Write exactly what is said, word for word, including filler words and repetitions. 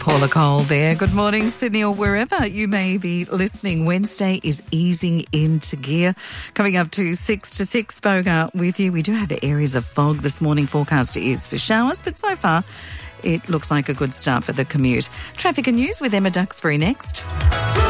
Paula Cole there. Good morning, Sydney, or wherever you may be listening. Wednesday is easing into gear. Coming up to six to six, Boga with you. We do have areas of fog this morning. Forecast is for showers, but so far it looks like a good start for the commute. Traffic and news with Emma Duxbury next.